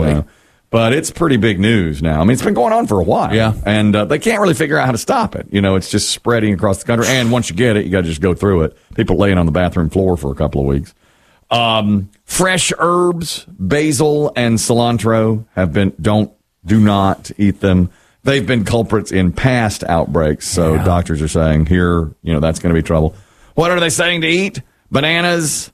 Exactly. But it's pretty big news now. I mean, it's been going on for a while. Yeah. And they can't really figure out how to stop it. It's just spreading across the country. And once you get it, you got to just go through it. People laying on the bathroom floor for a couple of weeks. Fresh herbs, basil and cilantro do not eat them. They've been culprits in past outbreaks. So doctors are saying here, that's going to be trouble. What are they saying to eat? Bananas,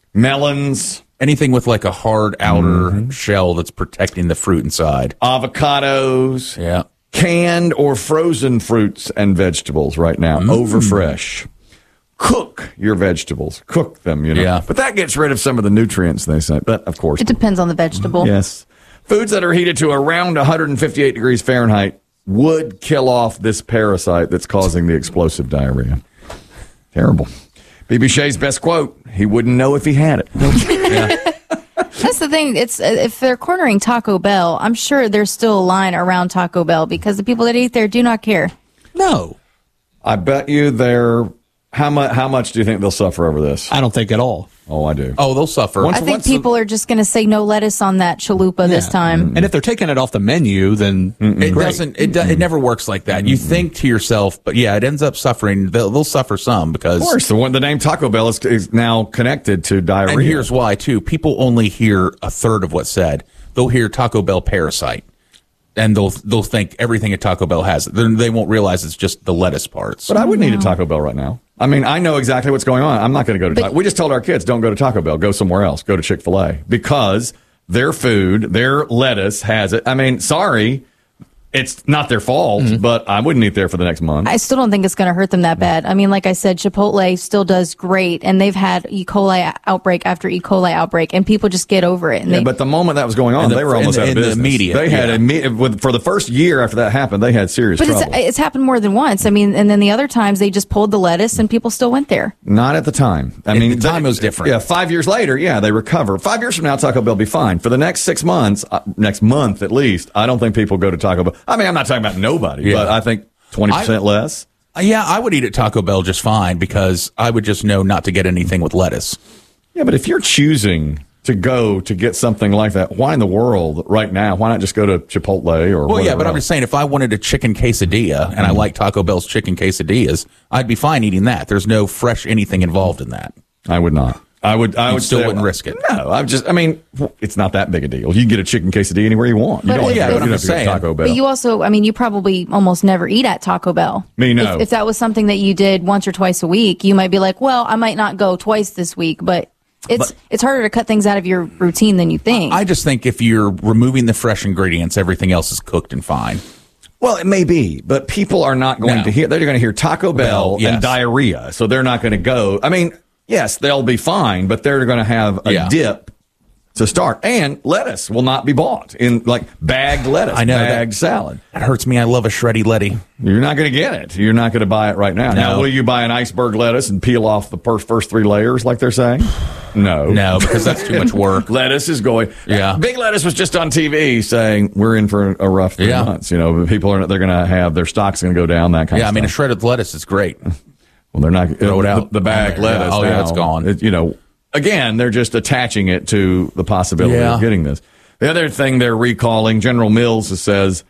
melons, anything with like a hard outer shell that's protecting the fruit inside. Avocados. Yeah. Canned or frozen fruits and vegetables right now. Over fresh. Cook your vegetables. Cook them, Yeah. But that gets rid of some of the nutrients, they say. But, of course. It depends on the vegetable. Yes. Foods that are heated to around 158 degrees Fahrenheit would kill off this parasite that's causing the explosive diarrhea. Terrible. B.B. Shea's best quote, he wouldn't know if he had it. That's the thing. If they're cornering Taco Bell, I'm sure there's still a line around Taco Bell because the people that eat there do not care. No. I bet you how much do you think they'll suffer over this? I don't think at all. Oh, I do. Oh, they'll suffer. I think people are just going to say no lettuce on that chalupa this time. And if they're taking it off the menu, then It great. doesn't. It never works like that. You think to yourself, but yeah, it ends up suffering. They'll suffer some because. Of course, the name Taco Bell is now connected to diarrhea. And here's why too. People only hear a third of what's said. They'll hear Taco Bell parasite, and they'll think everything at Taco Bell has it. They won't realize it's just the lettuce parts. But I wouldn't eat a Taco Bell right now. I mean, I know exactly what's going on. I'm not going to go to Taco Bell. We just told our kids, don't go to Taco Bell. Go somewhere else. Go to Chick-fil-A. Because their food, their lettuce has it. I mean, sorry. It's not their fault, but I wouldn't eat there for the next month. I still don't think it's going to hurt them that bad. I mean, like I said, Chipotle still does great, and they've had E. coli outbreak after E. coli outbreak, and people just get over it. And but the moment that was going on, they were almost out of business. The media, they had for the first year after that happened, they had serious trouble. But it's happened more than once. I mean, and then the other times they just pulled the lettuce, and people still went there. Not at the time. I mean, the time was different. Yeah, 5 years later, they recover. 5 years from now, Taco Bell will be fine. For the next 6 months, next month at least, I don't think people go to Taco Bell. I mean, I'm not talking about nobody, but I think 20% less. Yeah, I would eat at Taco Bell just fine because I would just know not to get anything with lettuce. Yeah, but if you're choosing to go to get something like that, why in the world right now? Why not just go to Chipotle or Well, yeah, but else? I'm just saying if I wanted a chicken quesadilla and I like Taco Bell's chicken quesadillas, I'd be fine eating that. There's no fresh anything involved in that. I would not. I would still wouldn't risk it. No, I mean, it's not that big a deal. You can get a chicken quesadilla anywhere you want. You But don't yeah, have but to I'm go just to saying. Taco Bell. But you also, I mean, you probably almost never eat at Taco Bell. Me, no. If that was something that you did once or twice a week, you might be like, well, I might not go twice this week, but it's harder to cut things out of your routine than you think. I just think if you're removing the fresh ingredients, everything else is cooked and fine. Well, it may be, but people are not going to hear. They're going to hear Taco Bell and diarrhea, so they're not going to go. I mean, yes, they'll be fine, but they're going to have a dip to start. And lettuce will not be bought in like bagged lettuce, bagged salad. That hurts me. I love a shreddy letty. You're not going to get it. You're not going to buy it right now. No. Now, will you buy an iceberg lettuce and peel off the first 3 layers like they're saying? No. No, because that's too much work. Lettuce is going. Yeah. Big Lettuce was just on TV saying we're in for a rough 3 months. You know, people they're going to have their stock's going to go down, that kind of stuff. Yeah, I mean, a shredded lettuce is great. Well, they're not throw it out. The bagged lettuce. Oh, now, it's gone. You know, again, they're just attaching it to the possibility of getting this. The other thing they're recalling, General Mills says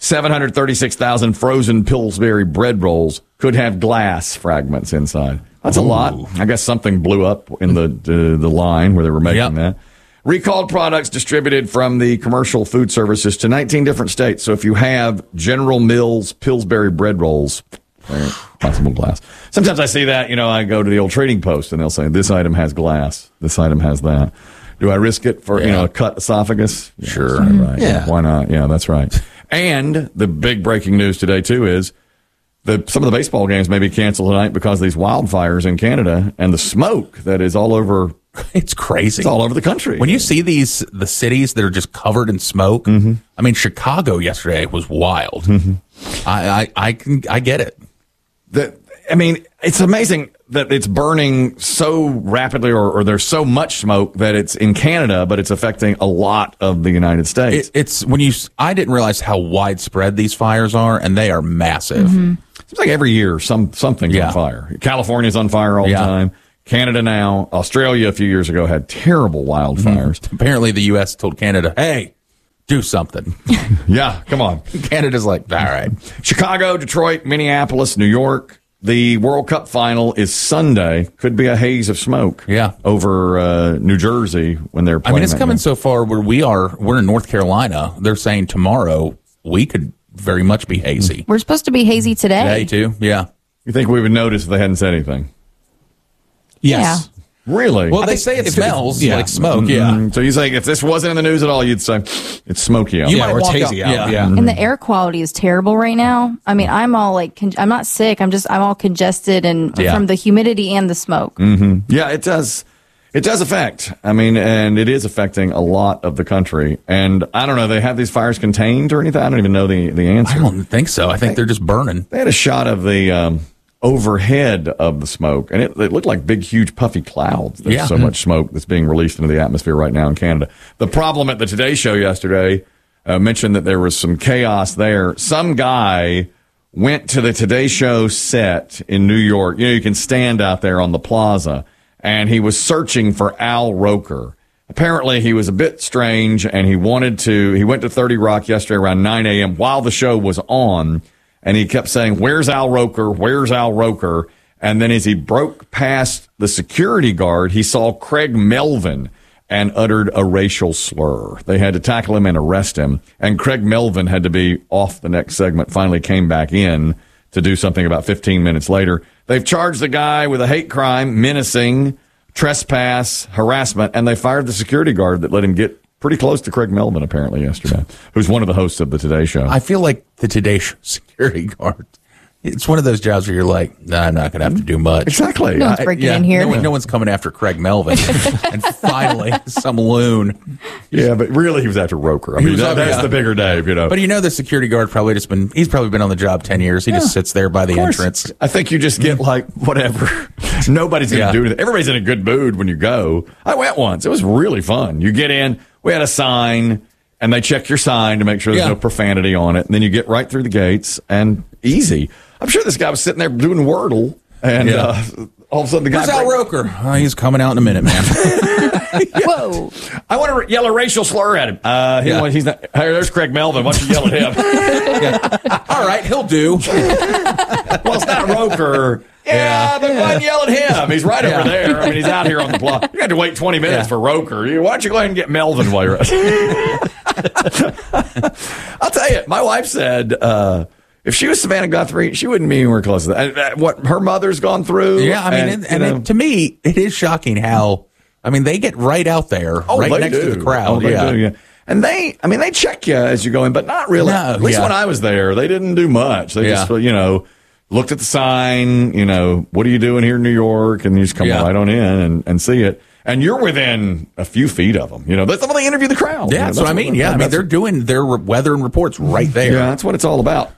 736,000 frozen Pillsbury bread rolls could have glass fragments inside. That's a lot. I guess something blew up in the line where they were making that. Recalled products distributed from the commercial food services to 19 different states. So if you have General Mills Pillsbury bread rolls, possible glass. Sometimes I see that, I go to the old Trading Post and they'll say, this item has glass. This item has that. Do I risk it for, a cut esophagus? Yeah, sure. Right. Yeah. Why not? Yeah, that's right. And the big breaking news today, too, is some of the baseball games may be canceled tonight because of these wildfires in Canada and the smoke that is all over. It's crazy. It's all over the country. When you see the cities that are just covered in smoke, I mean, Chicago yesterday was wild. I get it. It's amazing that it's burning so rapidly or there's so much smoke that it's in Canada, but it's affecting a lot of the United States. I didn't realize how widespread these fires are, and they are massive. Seems like every year something's on fire. California's on fire all the time. Canada now. Australia a few years ago had terrible wildfires. Apparently the U.S. told Canada, hey, do something. Yeah, come on. Canada's like, all right. Chicago, Detroit, Minneapolis, New York. The World Cup final is Sunday. Could be a haze of smoke. Yeah. Over New Jersey when they're playing. I mean, it's coming so far where we're in North Carolina. They're saying tomorrow we could very much be hazy. We're supposed to be hazy today. Today, too? Yeah. You think we would notice if they hadn't said anything? Yes. Really? Well, they say it smells like smoke. Yeah. So you say if this wasn't in the news at all, you'd say it's smoky out. You Yeah, might or it's walk hazy out. out. Yeah. And the air quality is terrible right now. I mean, I'm all like, I'm not sick. I'm all congested and from the humidity and the smoke. Yeah, it does. It does affect. I mean, and it is affecting a lot of the country. And I don't know, they have these fires contained or anything? I don't even know the answer. I don't think so. I think they're just burning. They had a shot of the overhead of the smoke, and it looked like big, huge, puffy clouds. There's so much smoke that's being released into the atmosphere right now in Canada. The problem at the Today Show yesterday mentioned that there was some chaos there. Some guy went to the Today Show set in New York. You know, you can stand out there on the plaza, and he was searching for Al Roker. Apparently, he was a bit strange, and he went to 30 Rock yesterday around 9 a.m. while the show was on. And he kept saying, "Where's Al Roker? Where's Al Roker?" And then as he broke past the security guard, he saw Craig Melvin and uttered a racial slur. They had to tackle him and arrest him. And Craig Melvin had to be off the next segment, finally came back in to do something about 15 minutes later. They've charged the guy with a hate crime, menacing, trespass, harassment, and they fired the security guard that let him get pretty close to Craig Melvin, apparently, yesterday, who's one of the hosts of the Today Show. I feel like the Today Show security guard. It's one of those jobs where you're like, nah, I'm not going to have to do much. Exactly. No one's breaking in here. No one's coming after Craig Melvin. And finally, some loon. Yeah, but really he was after Roker. I mean, that's the bigger Dave, you know. But the security guard he's probably been on the job 10 years. He just sits there by the entrance. I think you just get like, whatever. Nobody's going to do anything. Everybody's in a good mood when you go. I went once. It was really fun. You get in. We had a sign, and they check your sign to make sure there's no profanity on it. And then you get right through the gates, and easy. I'm sure this guy was sitting there doing Wordle, and all of a sudden the guy... Where's Al Roker? He's coming out in a minute, man. Whoa. I want to yell a racial slur at him. He's not... Hey, there's Craig Melvin. Why don't you yell at him? All right, he'll do. Well, it's not Roker. Yeah, but why don't you yell at him? He's right over there. I mean, he's out here on the block. You had to wait 20 minutes for Roker. Why don't you go ahead and get Melvin while you're at I'll tell you, my wife said if she was Savannah Guthrie, she wouldn't be anywhere close to that. What her mother's gone through. Yeah, I mean, to me, it is shocking how, they get right out there, next to the crowd. Do. And they check you as you go in, but not really. No, at least when I was there, they didn't do much. They just, looked at the sign, what are you doing here in New York? And you just come right on in and see it. And you're within a few feet of them. That's how they interview the crowd. Yeah, that's what I mean. They're doing their weather and reports right there. Yeah, that's what it's all about.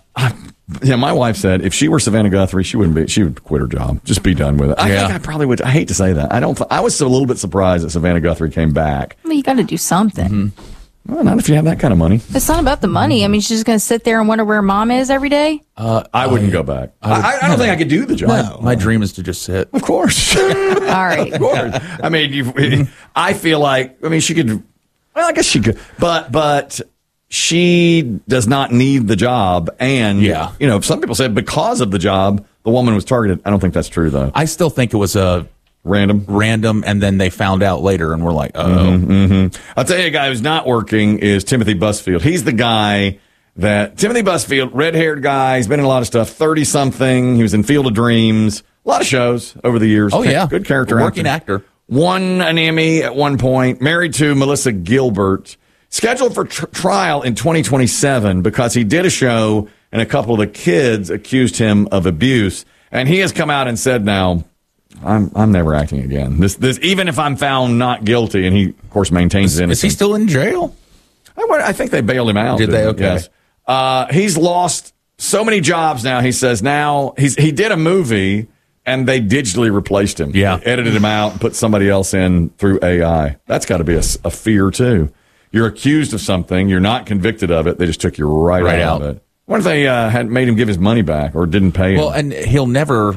My wife said if she were Savannah Guthrie, she would quit her job. Just be done with it. I think I probably would. I hate to say that. I was a little bit surprised that Savannah Guthrie came back. Well, you got to do something. Mm-hmm. Well, not if you have that kind of money. It's not about the money. I mean, she's just going to sit there and wonder where mom is every day. I wouldn't go back. I don't think I could do the job. No, my dream is to just sit. Of course. All right. Of course. I mean, I feel like, she could, well, I guess she could, but she does not need the job. And, some people said because of the job, the woman was targeted. I don't think that's true, though. I still think it was random, and then they found out later, and we're like, oh. I'll tell you a guy who's not working is Timothy Busfield. He's the guy Timothy Busfield, red-haired guy, he's been in a lot of stuff, 30-something, he was in Field of Dreams, a lot of shows over the years. Oh, yeah. Good character Working actor. Won an Emmy at one point, married to Melissa Gilbert, scheduled for trial in 2027 because he did a show and a couple of the kids accused him of abuse, and he has come out and said now, I'm never acting again. This even if I'm found not guilty, and he of course maintains his innocence. Is he still in jail? I think they bailed him out. Did they? Okay. Yes. He's lost so many jobs now. He says now he did a movie and they digitally replaced him. Yeah, they edited him out and put somebody else in through AI. That's got to be a fear too. You're accused of something, you're not convicted of it. They just took you right out of it. What if they had made him give his money back or didn't pay him? Well, and he'll never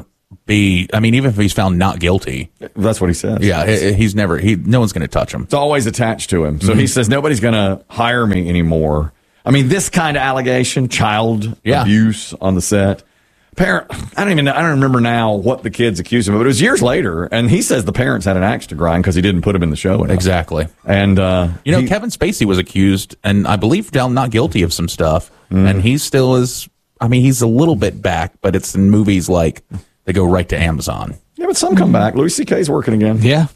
be. I mean, even if he's found not guilty, That's what he says. yeah, he's never. No one's going to touch him. It's always attached to him. So he says, nobody's going to hire me anymore. I mean, this kind of allegation, child abuse on the set. Parent, I don't remember now what the kids accused him of, but it was years later, and he says the parents had an axe to grind because he didn't put him in the show enough. Exactly. And Kevin Spacey was accused, and I believe found not guilty of some stuff, and he still is. I mean, he's a little bit back, but it's in movies like they go right to Amazon. Yeah, but some come back. Louis C.K.'s working again. Yeah.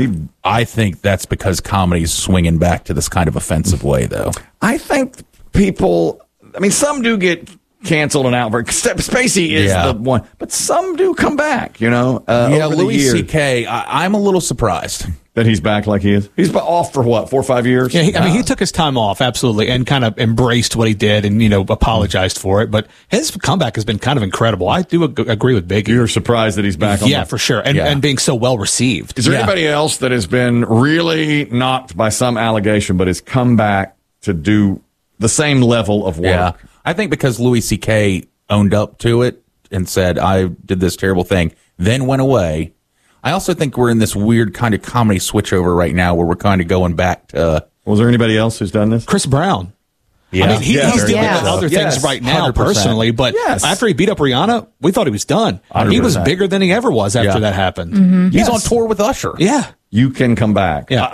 I think that's because comedy's swinging back to this kind of offensive way, though. I think people, some do get canceled and out. Spacey is the one, but some do come back, over Louis the C.K., I'm a little surprised. that he's back like he is. He's off for what, 4 or 5 years? Yeah, he took his time off, absolutely, and kind of embraced what he did and, apologized for it. But his comeback has been kind of incredible. I do agree with Biggie. You're surprised that he's back on for sure, and being so well received. Is there anybody else that has been really knocked by some allegation but has come back to do the same level of work? Yeah. I think because Louis C.K. owned up to it and said, I did this terrible thing, then went away. I also think we're in this weird kind of comedy switchover right now where we're kind of going back to... Was there anybody else who's done this? Chris Brown. Yeah. I mean, he's dealing with other things right now 100%. personally, but after he beat up Rihanna, we thought he was done. 100%. He was bigger than he ever was after that happened. Mm-hmm. He's on tour with Usher. Yeah. You can come back. Yeah.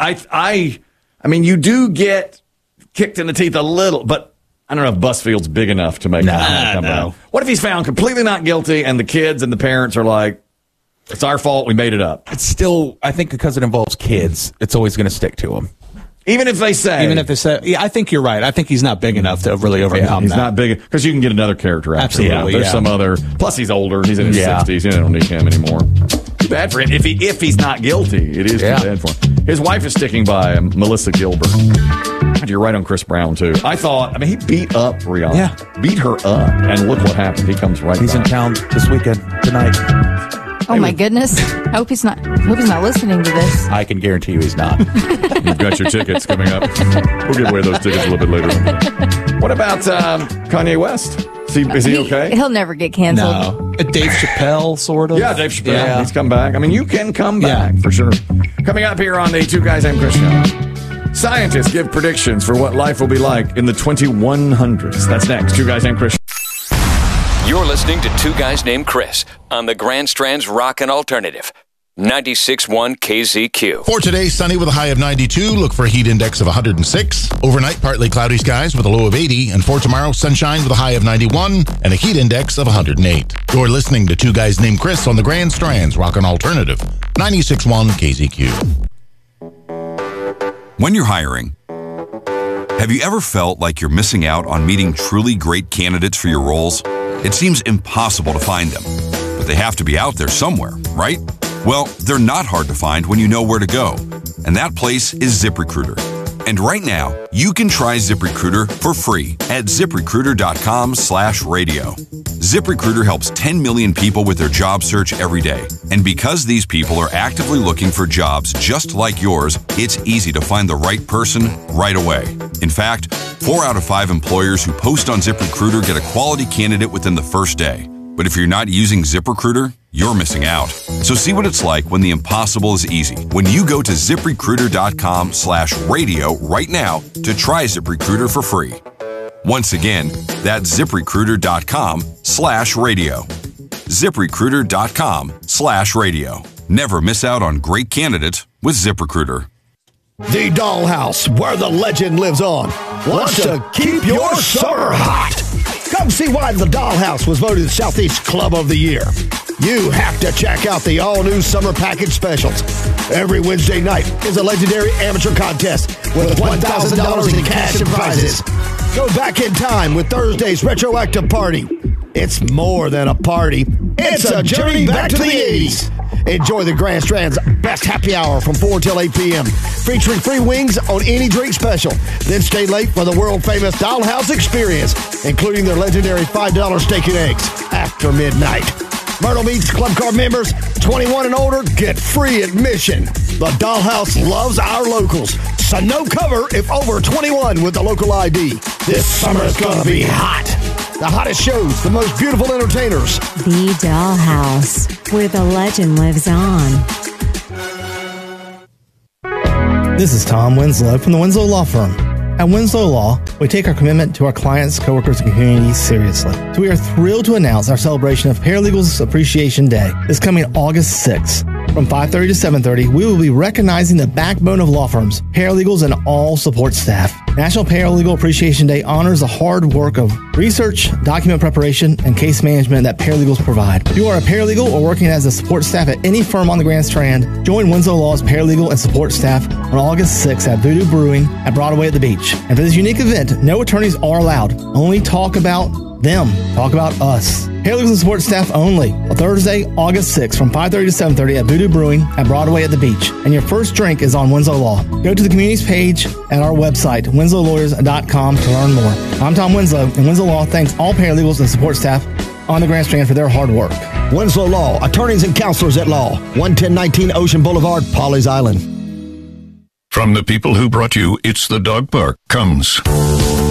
I mean, you do get kicked in the teeth a little, but I don't know if Busfield's big enough to make him come back. What if he's found completely not guilty and the kids and the parents are like, it's our fault, we made it up? It's still, I think because it involves kids, it's always going to stick to them. Even if they say, I think you're right. I think he's not big enough to really overcome he's that. not big, because you can get another character after. Absolutely, There's some other, plus he's older, he's in his 60s, you don't need him anymore. Too bad for him. If he's not guilty, it is too bad for him. His wife is sticking by him, Melissa Gilbert. You're right on Chris Brown, too. I thought, he beat up Rihanna. Yeah. Beat her up, and look what happened. He comes right He's back. in town this weekend, tonight. Oh my goodness! I hope he's not listening to this. I can guarantee you he's not. You've got your tickets coming up. We'll give away those tickets a little bit later. What about Kanye West? Is he okay? He'll never get canceled. No. Dave Chappelle, sort of. Yeah, Dave Chappelle. He's come back. You can come back for sure. Coming up here on the Two Guys Named Chris show. Scientists give predictions for what life will be like in the 2100s. That's next. Two Guys Named Chris. You're listening to Two Guys Named Chris on the Grand Strand's Rockin' Alternative. 96.1 KZQ. For today, sunny with a high of 92. Look for a heat index of 106. Overnight, partly cloudy skies with a low of 80. And for tomorrow, sunshine with a high of 91 and a heat index of 108. You're listening to Two Guys Named Chris on the Grand Strand's Rockin' Alternative. 96.1 KZQ. When you're hiring, have you ever felt like you're missing out on meeting truly great candidates for your roles? It seems impossible to find them, but they have to be out there somewhere, right? Well, they're not hard to find when you know where to go, and that place is ZipRecruiter. And right now, you can try ZipRecruiter for free at ZipRecruiter.com/radio. ZipRecruiter helps 10 million people with their job search every day. And because these people are actively looking for jobs just like yours, it's easy to find the right person right away. In fact, 4 out of 5 employers who post on ZipRecruiter get a quality candidate within the first day. But if you're not using ZipRecruiter, you're missing out. So see what it's like when the impossible is easy. When you go to ZipRecruiter.com/radio right now to try ZipRecruiter for free. Once again, that's ZipRecruiter.com/radio. ZipRecruiter.com/radio. Never miss out on great candidates with ZipRecruiter. The Dollhouse, where the legend lives on, wants to keep your summer hot. Come see why the Dollhouse was voted the Southeast Club of the Year. You have to check out the all-new summer package specials. Every Wednesday night is a legendary amateur contest with $1,000 in cash and prizes. Go back in time with Thursday's retroactive party. It's more than a party. It's a journey back to the 80s. Enjoy the Grand Strand's best happy hour from 4 till 8 p.m. featuring free wings on any drink special. Then stay late for the world-famous Dollhouse experience, including their legendary $5 steak and eggs after midnight. Myrtle Beach Club Card members, 21 and older, get free admission. The Dollhouse loves our locals, so no cover if over 21 with the local ID. This summer is going to be hot. The hottest shows, the most beautiful entertainers. The Dollhouse, where the legend lives on. This is Tom Winslow from the Winslow Law Firm. At Winslow Law, we take our commitment to our clients, coworkers, and community seriously. So we are thrilled to announce our celebration of Paralegals Appreciation Day is coming August 6th. From 5:30 to 7:30, we will be recognizing the backbone of law firms, paralegals, and all support staff. National Paralegal Appreciation Day honors the hard work of research, document preparation, and case management that paralegals provide. If you are a paralegal or working as a support staff at any firm on the Grand Strand, join Winslow Law's paralegal and support staff on August 6th at Voodoo Brewing at Broadway at the Beach. And for this unique event, no attorneys are allowed. Only talk about them. Talk about us. Paralegals and support staff only. On Thursday, August 6th from 5:30 to 7:30 at Voodoo Brewing at Broadway at the Beach. And your first drink is on Winslow Law. Go to the communities page at our website, winslowlawyers.com, to learn more. I'm Tom Winslow, and Winslow Law thanks all paralegals and support staff on the Grand Strand for their hard work. Winslow Law, attorneys and counselors at law. 11019 Ocean Boulevard, Pawleys Island. From the people who brought you It's the Dog Park comes